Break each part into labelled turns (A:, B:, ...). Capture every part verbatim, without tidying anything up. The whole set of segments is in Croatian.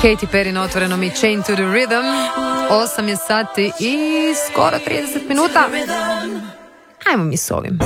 A: Katy Perry na otvorenom i Chain to the Rhythm. osam je sati i skoro trideset minuta. Ajmo mi s ovim.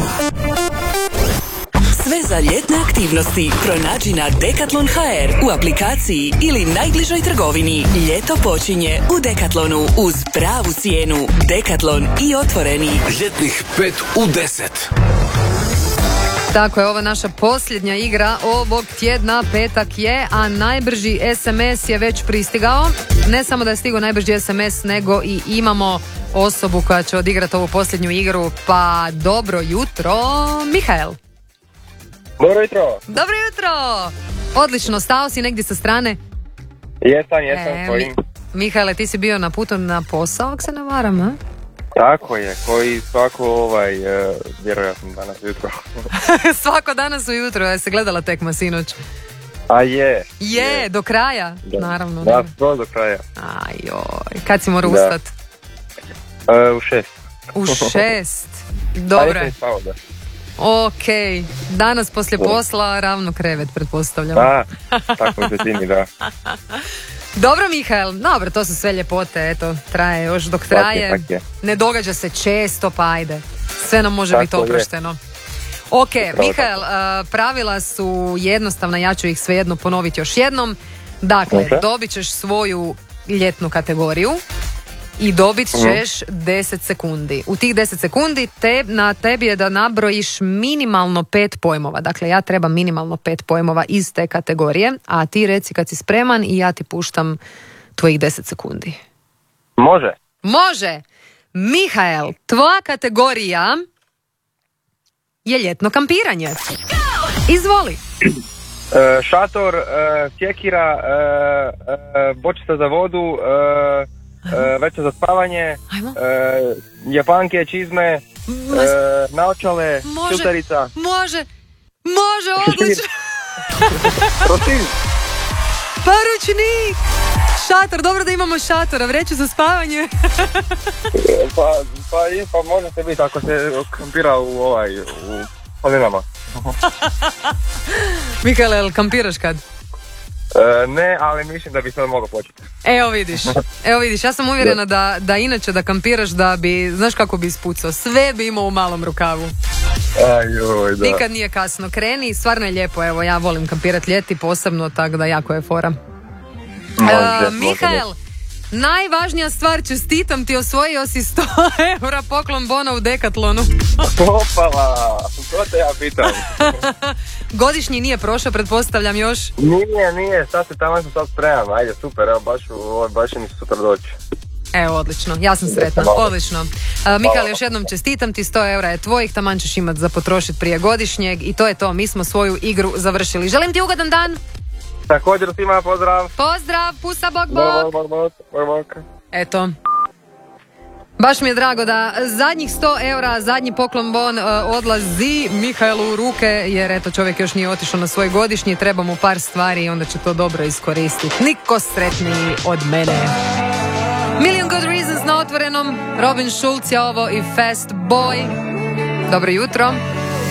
B: Sve za ljetne aktivnosti pronađi na Decathlon točka ha er u aplikaciji ili najbližoj trgovini. Ljeto počinje u Decathlonu uz pravu cijenu. Decathlon i otvoreni.
C: Ljetnih pet u deset.
A: Tako je, ovo naša posljednja igra ovog tjedna, petak je, a najbrži es em es je već pristigao. Ne samo da je stigao najbrži es em es, nego i imamo osobu koja će odigrati ovu posljednju igru. Pa dobro jutro, Mihael.
D: Dobro jutro.
A: Dobro jutro. Odlično, stao si negdje sa strane?
D: Jesam, jesam,
A: E,
D: koji...
A: Mi, Mihaele, ti si bio na putu na posao, ako se ne varam, a?
D: Tako je, koji svako ovaj, uh, vjerojatno danas jutro.
A: Svako danas ujutro, je se gledala tekma sinoć?
D: A je.
A: Je, je. Do kraja,
D: da.
A: naravno.
D: Da, skoro do kraja.
A: Ajoj, kad si morao
D: Da.
A: ustat?
D: Uh, u šest.
A: U šest. Dobro.
D: A, nisam spao, da.
A: Ok, danas poslije posla ravno krevet, pretpostavljam.
D: Da, tako se čini, da.
A: Dobro, Mihael, dobro, to su sve ljepote, eto, traje još dok traje.
D: Tak je, tak je.
A: Ne događa se često, pa ajde. Sve nam može
D: Tako
A: biti
D: je.
A: oprošteno. Ok,
D: Upravo
A: Mihael, uh, pravila su jednostavna, ja ću ih svejedno ponoviti još jednom. Dakle,
D: Ok.
A: dobit ćeš svoju ljetnu kategoriju i dobit ćeš deset sekundi. U tih deset sekundi te, na tebi je da nabrojiš minimalno pet pojmova. Dakle, ja trebam minimalno pet pojmova iz te kategorije, a ti reci kad si spreman i ja ti puštam tvojih deset sekundi.
D: Može.
A: Može! Mihael, tvoja kategorija je ljetno kampiranje. Izvoli.
D: Uh, šator, uh, sjekira, uh, uh, bočica za vodu, uh, uh, vreća za spavanje,
A: Ajmo.
D: uh, japanke, čizme, uh, naočale,
A: Može.
D: filterica.
A: Može, može, odlično.
D: Prosim.
A: Paručnik. Šator, dobro da imamo šatora, vreću za spavanje.
D: Pa, pa, je, pa može se biti ako se kampira u ovaj, u planinama.
A: Mihael, jel kampiraš kad?
D: E, ne, ali mislim da bi sad mogao početi.
A: Evo vidiš, evo vidiš, ja sam uvjerena da, da inače da kampiraš da bi, znaš kako bi ispucao, sve bi imao u malom rukavu.
D: Ajoj, da.
A: Nikad nije kasno, kreni, stvarno je lijepo, evo ja volim kampirat ljeti posebno, tako da jako je fora.
D: Može,
A: Uh,
D: može,
A: Mihael, najvažnija stvar, čestitam ti, osvojio si sto eura poklon bona u Decathlonu.
D: Opala, to te ja pitam.
A: Godišnji nije prošao, pretpostavljam još.
D: Nije, nije, sad se tamo sam sad spreman, ajde, super, evo, baš, ovo, baš mi se super doći.
A: Evo, odlično, ja sam sretna, odlično. Uh, Mihael, još jednom čestitam ti, sto eura je tvojih, taman ćeš imat za potrošit prije godišnjeg i to je to, mi smo svoju igru završili. Želim ti ugodan dan.
D: Također svima pozdrav.
A: Pozdrav, pusa, bok,
D: Bok,
A: bok.
D: bok, bok, bok, bok.
A: Eto. Baš mi je drago da zadnjih sto eura, zadnji poklon bon uh, odlazi Mihaelu u ruke, jer eto čovjek još nije otišao na svoj godišnji, treba mu par stvari i onda će to dobro iskoristiti. Niko sretniji od mene. Million Good Reasons na otvorenom, Robin Schulz je ovo i Fast Boy. Dobro jutro.